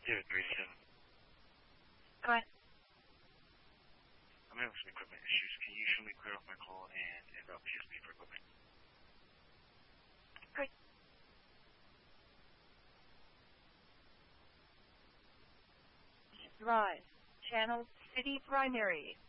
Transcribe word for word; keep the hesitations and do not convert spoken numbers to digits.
David Grayson. Go ahead. I'm having some equipment issues. Can you show me clear off my call and route P S P for equipment? Great. Live. Channel City Primary.